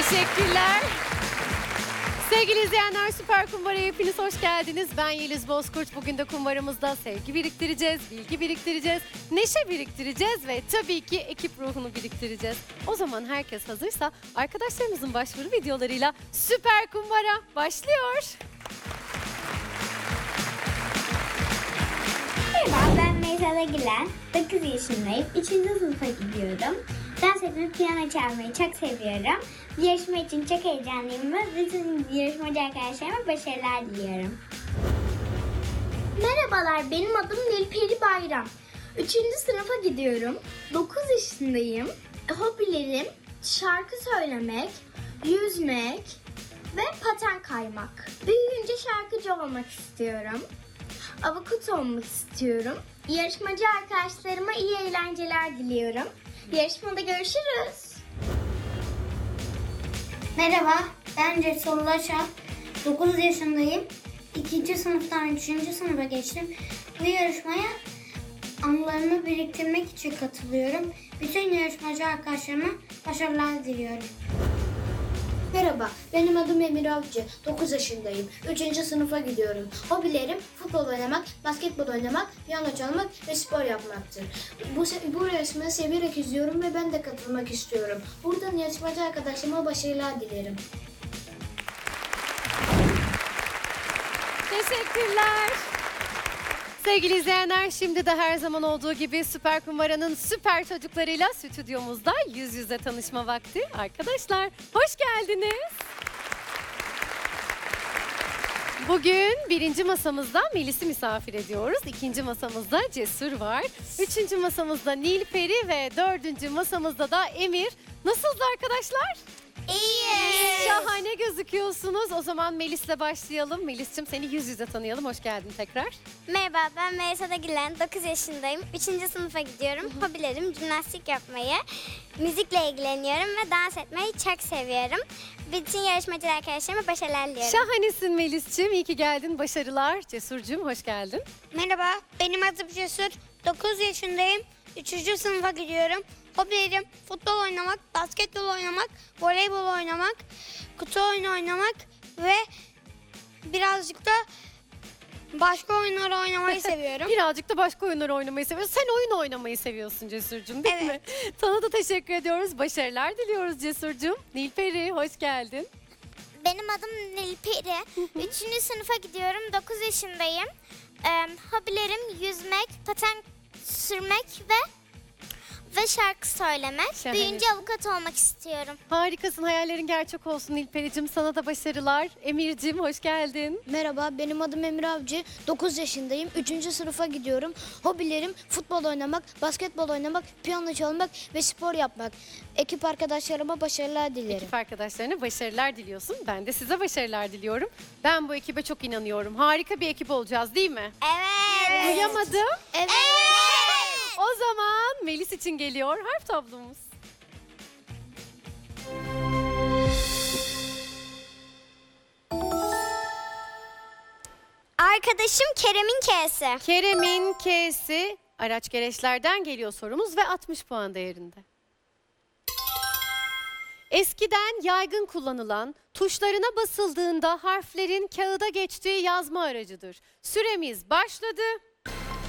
Teşekkürler. Sevgili izleyenler, Süper Kumbara'ya hepiniz hoş geldiniz. Ben Yeliz Bozkurt. Bugün de kumbaramızda sevgi biriktireceğiz, bilgi biriktireceğiz, neşe biriktireceğiz ve tabii ki ekip ruhunu biriktireceğiz. O zaman herkes hazırsa arkadaşlarımızın başvuru videolarıyla Süper Kumbara başlıyor. Merhaba, ben Meysel Gülen. 9 yaşındayım. 3. sınıfa gidiyorum. Dans etmeyi, piyano çalmayı çok seviyorum. Bu yarışma için çok heyecanlıyım ve bütün yarışmacı arkadaşlarıma başarılar diliyorum. Merhabalar, benim adım Nilperi Bayram. 3. sınıfa gidiyorum. 9 yaşındayım. Hobilerim şarkı söylemek, yüzmek ve paten kaymak. Büyüyünce şarkıcı olmak istiyorum. Avukat olmak istiyorum. Yarışmacı arkadaşlarıma iyi eğlenceler diliyorum. Yarışmada görüşürüz. Merhaba, ben Cesur Laşan. 9 yaşındayım. 2. sınıftan 3. sınıfa geçtim. Bu yarışmaya anılarımı biriktirmek için katılıyorum. Bütün yarışmacı arkadaşlarıma başarılar diliyorum. Merhaba, benim adım Emir Avcı. 9 yaşındayım. 3. sınıfa gidiyorum. Hobilerim futbol oynamak, basketbol oynamak, piyano çalmak ve spor yapmaktır. Bu yarışmayı severek izliyorum ve ben de katılmak istiyorum. Buradan yarışmacı arkadaşlarıma başarılar dilerim. Teşekkürler. Sevgili izleyenler, şimdi de her zaman olduğu gibi Süper Kumbara'nın süper çocuklarıyla stüdyomuzda yüz yüze tanışma vakti. Arkadaşlar, hoş geldiniz. Bugün 1. masamızda Melis'i misafir ediyoruz. 2. masamızda Cesur var. 3. masamızda Nilperi ve 4. masamızda da Emir. Nasılsınız arkadaşlar? İyi. Şahane gözüküyorsunuz. O zaman Melis'le başlayalım. Melis'cim, seni yüz yüze tanıyalım. Hoş geldin tekrar. Merhaba, ben Meysel Gülen. 9 yaşındayım. 3. sınıfa gidiyorum. Hobilerim jimnastik yapmayı, müzikle ilgileniyorum ve dans etmeyi çok seviyorum. Bütün yarışmacı arkadaşlarıma başarılar diliyorum. Şahanesin Melis'cim. İyi ki geldin. Başarılar. Cesur'cum, hoş geldin. Merhaba, benim adım Cesur. 9 yaşındayım. 3. sınıfa gidiyorum. Hobilerim futbol oynamak, basketbol oynamak, voleybol oynamak, kutu oyunu oynamak ve birazcık da başka oyunlar oynamayı seviyorum. Birazcık da başka oyunlar oynamayı seviyorsun. Sen oyun oynamayı seviyorsun Cesur'cum, değil mi? Sana da teşekkür ediyoruz. Başarılar diliyoruz Cesur'cum. Nilperi, hoş geldin. Benim adım Nilperi. 3. sınıfa gidiyorum. 9 yaşındayım. Hobilerim yüzmek, paten sürmek ve şarkı söylemek. Şahane. Büyüyünce avukat olmak istiyorum. Harikasın. Hayallerin gerçek olsun Nilperi'cim. Sana da başarılar. Emir'cim, hoş geldin. Merhaba, benim adım Emir Avcı. 9 yaşındayım. 3. sınıfa gidiyorum. Hobilerim futbol oynamak, basketbol oynamak, piyano çalmak ve spor yapmak. Ekip arkadaşlarıma başarılar dilerim. Ekip arkadaşlarına başarılar diliyorsun. Ben de size başarılar diliyorum. Ben bu ekibe çok inanıyorum. Harika bir ekip olacağız, değil mi? Evet. Duyamadım. Evet. O zaman Melis için geliyor harf tablomuz. Arkadaşım Kerem'in K'si. Kerem'in K'si araç gereçlerden geliyor sorumuz ve 60 puan değerinde. Eskiden yaygın kullanılan, tuşlarına basıldığında harflerin kağıda geçtiği yazma aracıdır. Süremiz başladı.